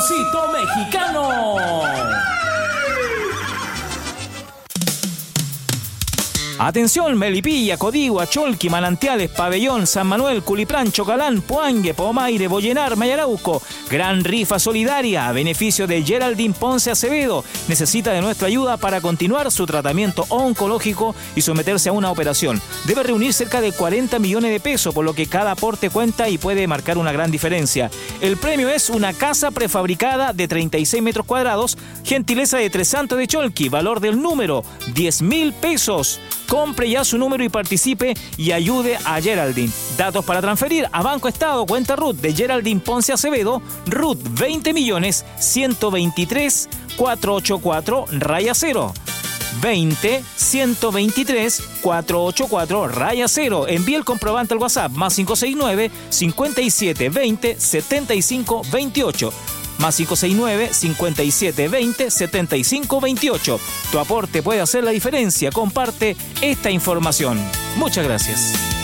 Ratoncito Mexicano. Atención, Melipilla, Codigua, Cholqui, Manantiales, Pabellón, San Manuel, Culiprán, Chocalán, Puangue, Pomaire, Bollenar, Mayarauco. Gran rifa solidaria a beneficio de Geraldine Ponce Acevedo. Necesita de nuestra ayuda para continuar su tratamiento oncológico y someterse a una operación. Debe reunir cerca de 40 millones de pesos, por lo que cada aporte cuenta y puede marcar una gran diferencia. El premio es una casa prefabricada de 36 metros cuadrados, gentileza de Tres Santos de Cholqui, valor del número 10.000 pesos. Compre ya su número y participe y ayude a Geraldine. Datos para transferir a Banco Estado, cuenta RUT de Geraldine Ponce Acevedo, RUT 20.123.484-0. 20.123.484-0. Envíe el comprobante al WhatsApp más 569 57 20 75 28. Más 569 57 20 75 28. Tu aporte puede hacer la diferencia. Comparte esta información. Muchas gracias.